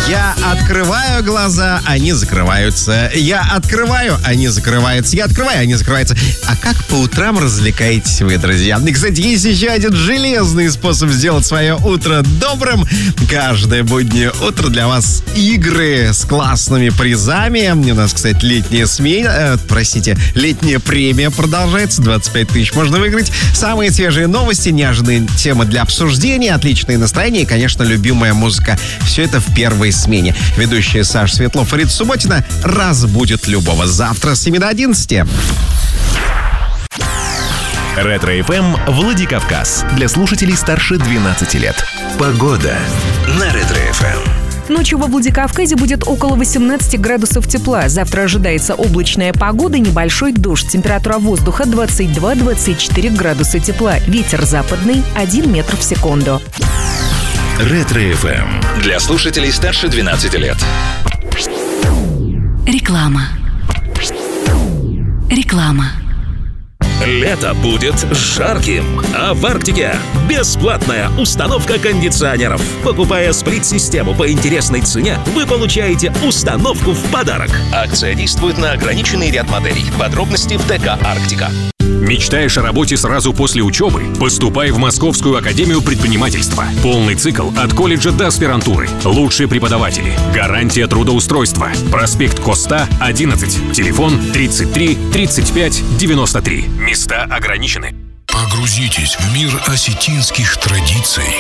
Я открываю глаза, они закрываются. Я открываю, они закрываются. Я открываю, они закрываются. А как по утрам развлекаетесь вы, друзья? И, кстати, есть еще один железный способ сделать свое утро добрым. Каждое буднее утро для вас игры с классными призами. У нас, кстати, летняя премия продолжается. 25 тысяч можно выиграть. Самые свежие новости, неожиданные темы для обсуждения, отличное настроение и, конечно, любимая музыка. Все это в первой смене. Ведущие Саша Светлов и Рита Субботина разбудят любого. Завтра с 7 до 11. Ретро-ФМ Владикавказ. Для слушателей старше 12 лет. Погода на Ретро-ФМ. Ночью во Владикавказе будет около 18 градусов тепла. Завтра ожидается облачная погода, небольшой дождь. Температура воздуха 22-24 градуса тепла. Ветер западный 1 метр в секунду. Ретро-ФМ. Для слушателей старше 12 лет. Реклама. Лето будет жарким, а в Арктике бесплатная установка кондиционеров. Покупая сплит-систему по интересной цене, вы получаете установку в подарок. Акция действует на ограниченный ряд моделей. Подробности в ДК «Арктика». Мечтаешь о работе сразу после учебы? Поступай в Московскую академию предпринимательства. Полный цикл от колледжа до аспирантуры. Лучшие преподаватели. Гарантия трудоустройства. Проспект Коста, 11. Телефон 33 35 93. Места ограничены. Погрузитесь в мир осетинских традиций.